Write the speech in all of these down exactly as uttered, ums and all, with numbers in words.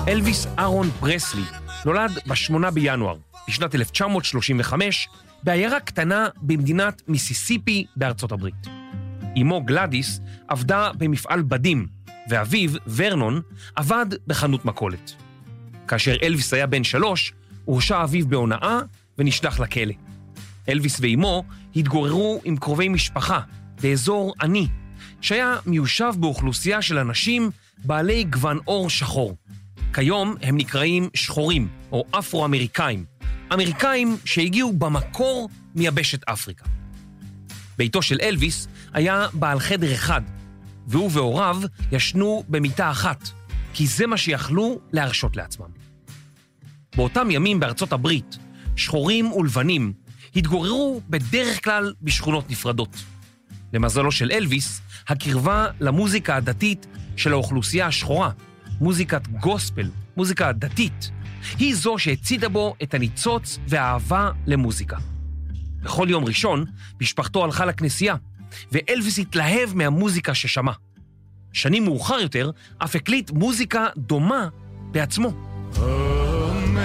אלוויס אהרון פרסלי נולד בשמונה בינואר בשנת אלף תשע מאות שלושים וחמש בעיירה קטנה במדינת מיסיסיפי בארצות הברית. אמו גלדיס עבדה במפעל בדים, ואביו ורנון עבד בחנות מכולת. כאשר אלוויס היה בן שלוש, הורשע אביו בהונאה ונשלח לכלא. אלוויס ואמו התגוררו עם קרובי משפחה באזור עני, שהיה מיושב באוכלוסייה של אנשים בעלי גוון עור שחור. כיום הם נקראים שחורים או אפרו-אמריקאים, אמריקאים שהגיעו במקור מיבשת אפריקה. ביתו של אלוויס היה בעל חדר אחד, והוא והוריו ישנו במיטה אחת, כי זה מה שיכלו להרשות לעצמם. באותם ימים בארצות הברית, שחורים ולבנים התגוררו בדרך כלל בשכונות נפרדות. למזלו של אלוויס, הקרבה למוזיקה הדתית של האוכלוסייה השחורה, מוזיקת גוספל, מוזיקה דתית, היא זו שהצידה בו את הניצוץ והאהבה למוזיקה. בכל יום ראשון, משפחתו הלכה לכנסייה, ואלוויס התלהב מהמוזיקה ששמע. שנים מאוחר יותר, אף הקליט מוזיקה דומה בעצמו. Amazing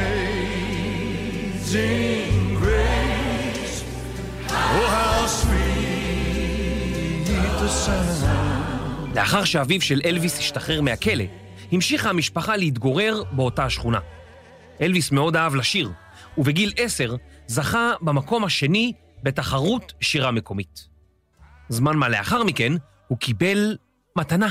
grace, oh how sweet the sound. לאחר שאביו של אלוויס השתחרר מהכלא, המשיכה המשפחה להתגורר באותה השכונה. אלוויס מאוד אהב לשיר, ובגיל עשר זכה במקום השני בתחרות שירה מקומית. זמן מה לאחר מכן הוא קיבל מתנה.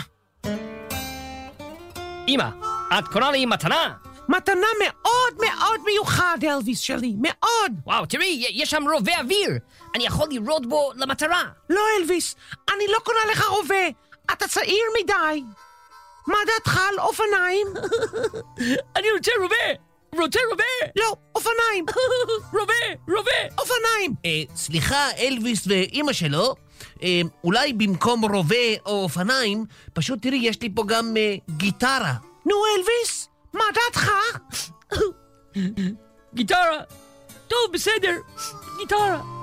אמא, את קונה לי מתנה? מתנה מאוד מאוד מיוחד, אלוויס שלי, מאוד. וואו, תראי, יש שם רובה אוויר. אני יכול לראות בו למטרה. לא, אלוויס, אני לא קונה לך רובה. אתה צעיר מדי. מה דעתך על אופניים? אני רוצה רובה. רוצה רובה. לא, אופניים. רובה, רובה. אופניים. אה, סליחה, אלוויס ואמא שלו, אה, אולי במקום רובה או אופניים, פשוט תראי, יש לי פה גם אה, גיטרה. נו, אלוויס, מה דעתך? גיטרה. טוב, בסדר. גיטרה.